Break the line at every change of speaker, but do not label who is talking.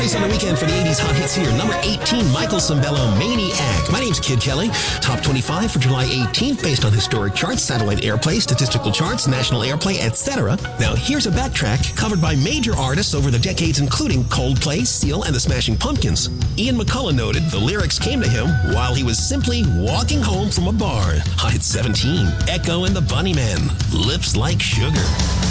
On the weekend for the 80s hot hits here. Number 18, Michael Sembello, Maniac. My name's Kid Kelly. Top 25 for July 18th based on historic charts, satellite airplay, statistical charts, national airplay, etc. Now here's a backtrack covered by major artists over the decades including Coldplay, Seal, and the Smashing Pumpkins. Ian McCullough noted the lyrics came to him while he was simply walking home from a bar. Hot hit 17, Echo and the Bunnymen, Lips Like Sugar.